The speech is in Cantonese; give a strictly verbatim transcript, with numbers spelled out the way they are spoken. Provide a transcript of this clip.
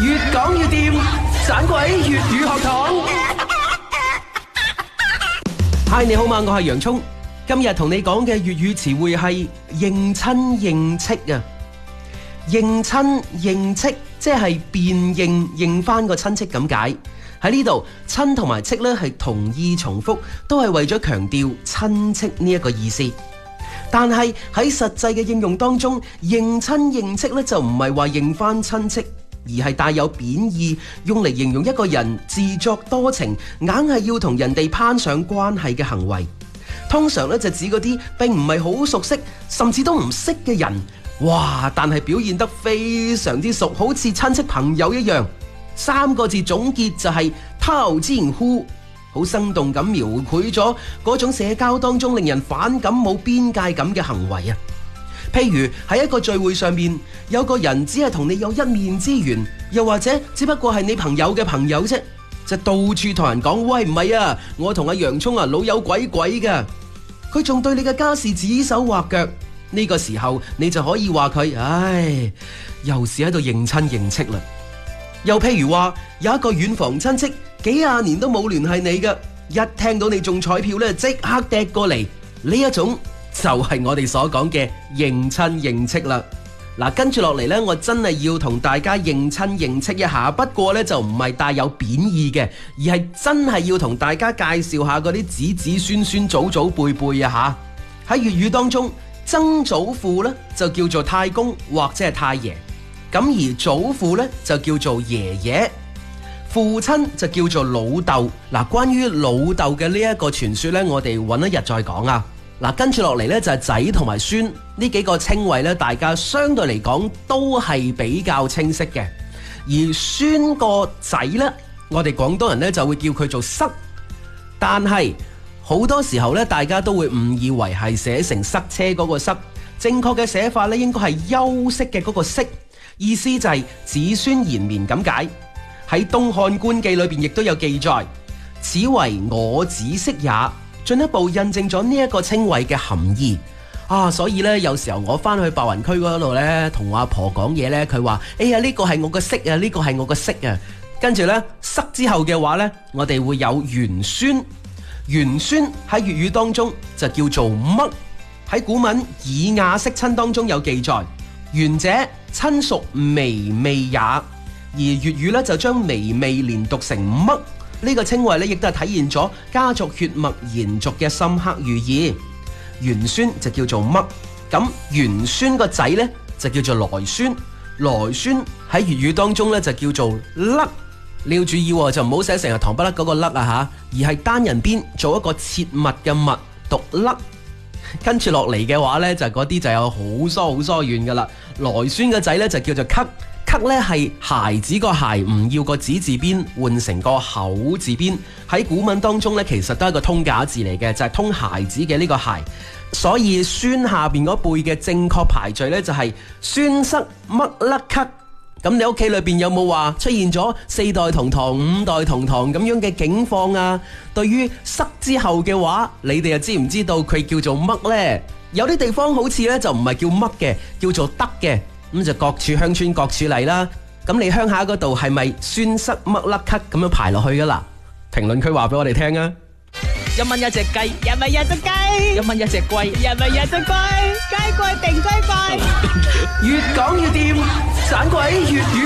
越講越掂，盞鬼粵語學堂。Hi， 你好嘛，我係洋蔥。今日同你講嘅粵語詞彙係認親認戚啊。認親認戚即係辨認認翻個親戚咁解。喺呢度，親同埋戚咧係同義重複，都係為咗強調親戚呢一個意思。但係喺實際嘅應用當中，認親認戚咧就唔係話認翻親戚，而係帶有貶義，用嚟形容一個人自作多情，硬係要同人哋攀上關係嘅行為。通常咧就指嗰啲並唔係好熟悉，甚至都唔識嘅人，哇！但係表現得非常之熟，好似親戚朋友一樣。三個字總結就係套近乎，好生動咁描繪咗嗰種社交當中令人反感冇邊界感嘅行為啊！譬如喺一個聚會上面，有個人只係同你有一面之緣，又或者只不過係你朋友嘅朋友啫，就到處同人講：喂，唔係啊，我同阿洋蔥啊老友鬼鬼噶。佢仲對你嘅家事指手畫腳，呢個時候你就可以話佢：唉，又是喺度認親認戚啦。又譬如話有一個遠房親戚，幾廿年都冇聯繫你嘅，一聽到你中彩票咧，即刻趯過嚟，呢一種就係我哋所講嘅認親認戚啦。嗱，跟住落嚟呢，我真係要同大家認親認戚一下，不過呢，就唔係帶有貶義嘅，而係真係要同大家介紹下嗰啲子子孫孫祖祖輩輩啊吓。喺粵語當中，曾祖父呢就叫做太公或者係太爺。咁而祖父咧就叫做爺爺，父親就叫做老豆。嗱，關於老豆嘅呢一個傳說咧，我哋揾一日再講啊。嗱，跟住落嚟咧就係仔同埋孫呢幾個稱謂咧，大家相對嚟講都係比較清晰嘅。而孫個仔咧，我哋廣東人咧就會叫佢做塞，但係好多時候咧，大家都會誤以為係寫成塞車嗰個塞，正確嘅寫法咧應該係休息嘅嗰個息。意思就係子孫延綿咁解。喺《東漢官記》裏邊亦都有記載，此為我子息也，進一步印證咗呢一個稱謂嘅含義啊！所以咧，有時候我翻去白雲區嗰度咧，同我阿婆講嘢咧，佢話：哎呀，呢個係我個息啊，呢個係我個息啊。跟住咧，塞之後嘅話咧，我哋會有玄孫。玄孫喺粵語當中就叫做嘜。喺古文《以雅釋親》當中有記載，玄者親屬微微也，而粵語咧就將微微連讀成嘜。呢個稱謂咧亦都係體現咗家族血脈延續嘅深刻寓意。玄孫就叫做嘜，咁玄孫個仔咧就叫做來孫，來孫喺粵語當中咧就叫做甩。你要注意就唔好寫成日糖不甩嗰個甩啊吓，而係單人邊做一個切勿嘅勿，讀甩。跟住落嚟嘅話呢，就嗰啲就有好疏好疏遠噶啦。來孫個仔呢，就叫做咳，咳呢係孩子個孩唔要個子字邊換成個口字邊，喺古文當中呢，其實都係個通假字嚟嘅，就係、是、通孩子嘅呢個孩。所以孫下邊嗰輩嘅正確排序呢，就係孫塞嘜甩咳。咁你屋企裏邊有冇話出現咗四代同堂、五代同堂咁樣嘅境況啊？對於塞之後嘅話，你哋又知唔知道佢叫做嘜呢？有啲地方好似呢就唔係叫嘜嘅，叫做得嘅，咁就各處鄉村各處例啦。咁你鄉下嗰度係咪孫塞嘜甩咳咁樣排落去噶啦？評論區話俾我哋聽啊！ 一蚊一隻雞，一蚊一隻雞， 一蚊一隻龜， 一蚊一隻龜，雞貴定雞貴， 越講越掂，盞鬼粵語